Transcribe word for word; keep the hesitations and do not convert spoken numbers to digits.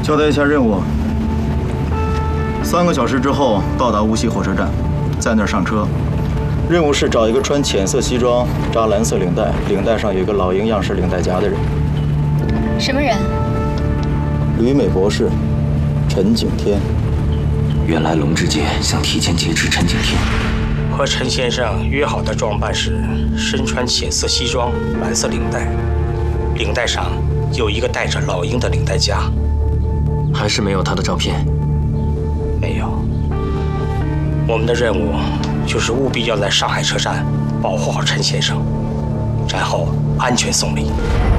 交代一下任务：三个小时之后到达无锡火车站，在那儿上车。任务是找一个穿浅色西装、扎蓝色领带，领带上有一个老鹰样式领带夹的人。 什么人？ 旅美博士，陈景天。 原来龙之介想提前劫持陈景天。 和陈先生约好的装扮是身穿浅色西装、蓝色领带，领带上有一个带着老鹰的领带夹。 还是没有他的照片？ 没有。我们的任务就是务必要在上海车站保护好陈先生，然后安全送离。